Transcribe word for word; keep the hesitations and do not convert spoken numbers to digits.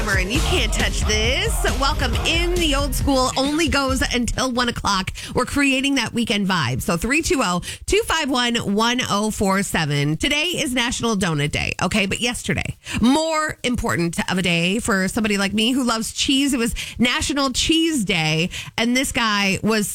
Kramer, and you can't touch this. Welcome in. The old school only goes until one o'clock. We're creating that weekend vibe. So three two zero, two five one, one zero four seven. Today is National Donut Day, okay? But yesterday, more important of a day for somebody like me who loves cheese, it was National Cheese Day. And this guy was